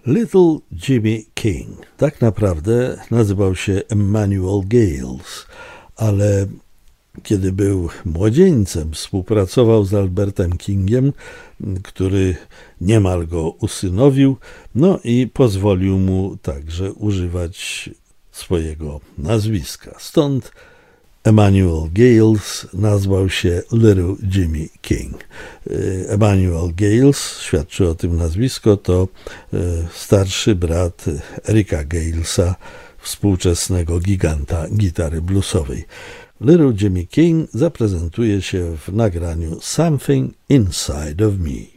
Little Jimmy King tak naprawdę nazywał się Emmanuel Gales, ale kiedy był młodzieńcem, współpracował z Albertem Kingiem, który niemal go usynowił, no i pozwolił mu także używać swojego nazwiska. Stąd Emmanuel Gales nazwał się Little Jimmy King. Emmanuel Gales, świadczy o tym nazwisko, to starszy brat Erika Galesa, współczesnego giganta gitary bluesowej. Little Jimmy King zaprezentuje się w nagraniu Something Inside of Me.